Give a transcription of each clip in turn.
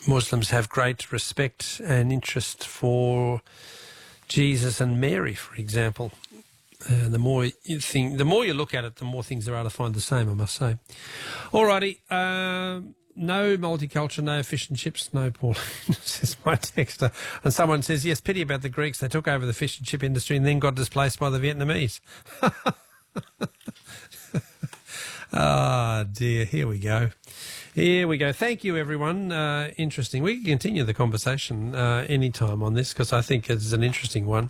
Muslims have great respect and interest for Jesus and Mary, for example. The more you look at it, the more things there are to find the same, I must say. Alrighty, no multicultural, no fish and chips, no Pauline, says my texter. And someone says, yes, pity about the Greeks. They took over the fish and chip industry and then got displaced by the Vietnamese. Ah, dear, here we go. Here we go. Thank you, everyone. Interesting. We can continue the conversation anytime on this because I think it's an interesting one.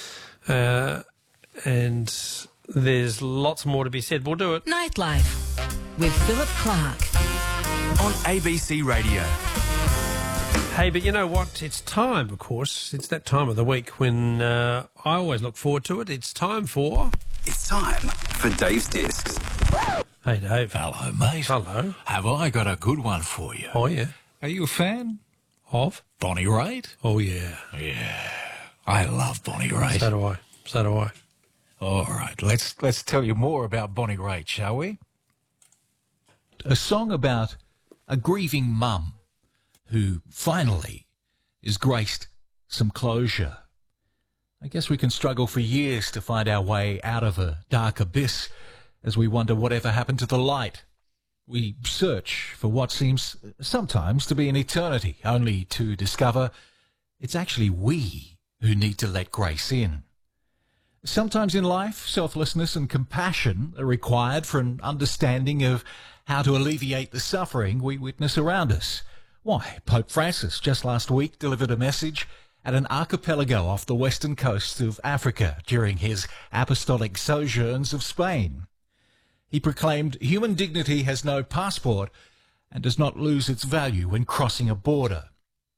And there's lots more to be said. We'll do it. Nightlife with Philip Clark on ABC Radio. Hey, but you know what? It's time, of course. It's that time of the week when I always look forward to it. It's time for Dave's Discs. Hey, Dave. Hello, mate. Hello. Have I got a good one for you? Oh, yeah. Are you a fan Of? Bonnie Raitt? Oh, yeah. Yeah, I love Bonnie Raitt. So do I. All right, let's tell you more about Bonnie Raitt, shall we? A song about a grieving mum who finally is graced some closure. I guess we can struggle for years to find our way out of a dark abyss as we wonder whatever happened to the light. We search for what seems sometimes to be an eternity, only to discover it's actually we who need to let grace in. Sometimes in life, selflessness and compassion are required for an understanding of how to alleviate the suffering we witness around us. Why, Pope Francis just last week delivered a message at an archipelago off the western coast of Africa during his apostolic sojourns of Spain. He proclaimed human dignity has no passport and does not lose its value when crossing a border.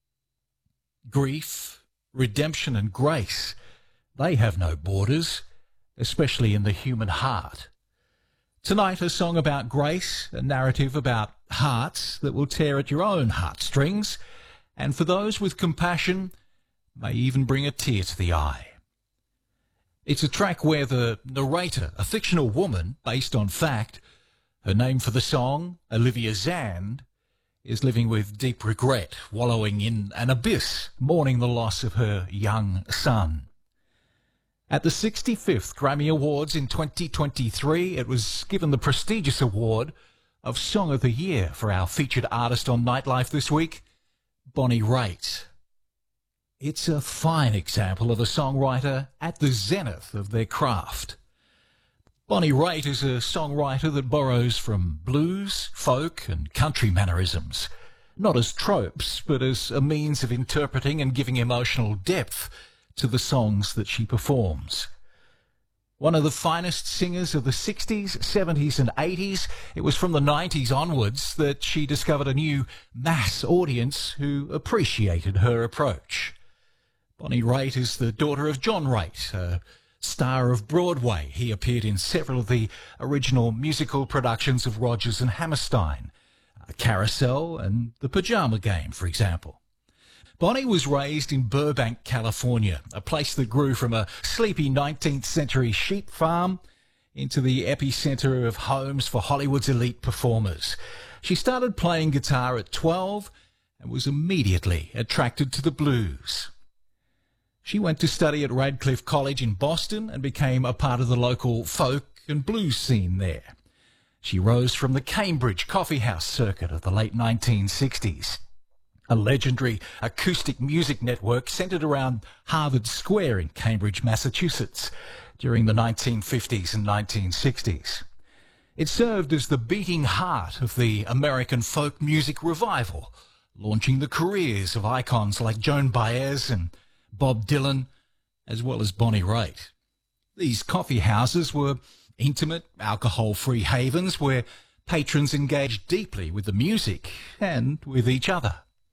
Grief, redemption and grace, they have no borders, especially in the human heart. Tonight, a song about grace, a narrative about hearts that will tear at your own heartstrings, and for those with compassion, may even bring a tear to the eye. It's a track where the narrator, a fictional woman based on fact, her name for the song, Olivia Zand, is living with deep regret, wallowing in an abyss, mourning the loss of her young son. At the 65th Grammy Awards in 2023, it was given the prestigious award of Song of the Year for our featured artist on Nightlife this week, Bonnie Raitt. It's a fine example of a songwriter at the zenith of their craft. Bonnie Raitt is a songwriter that borrows from blues, folk and country mannerisms, not as tropes, but as a means of interpreting and giving emotional depth to the songs that she performs. One of the finest singers of the 60s, 70s and 80s, it was from the 90s onwards that she discovered a new mass audience who appreciated her approach. Bonnie Raitt is the daughter of John Raitt, a star of Broadway. He appeared in several of the original musical productions of Rodgers and Hammerstein, Carousel and The Pajama Game, for example. Bonnie was raised in Burbank, California, a place that grew from a sleepy 19th century sheep farm into the epicenter of homes for Hollywood's elite performers. She started playing guitar at 12 and was immediately attracted to the blues. She went to study at Radcliffe College in Boston and became a part of the local folk and blues scene there. She rose from the Cambridge coffee house circuit of the late 1960s. A legendary acoustic music network centered around Harvard Square in Cambridge, Massachusetts, during the 1950s and 1960s. It served as the beating heart of the American folk music revival, launching the careers of icons like Joan Baez and Bob Dylan, as well as Bonnie Raitt. These coffee houses were intimate, alcohol-free havens where patrons engaged deeply with the music and with each other.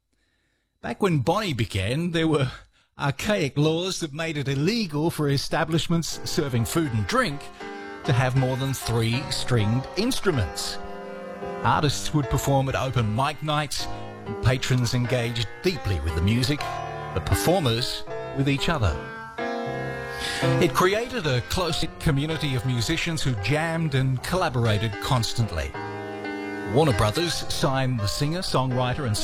Back when Bonnie began, there were archaic laws that made it illegal for establishments serving food and drink to have more than 3 stringed instruments. Artists would perform at open mic nights, and patrons engaged deeply with the music, the performers with each other. It created a close-knit community of musicians who jammed and collaborated constantly. Warner Brothers signed the singer, songwriter and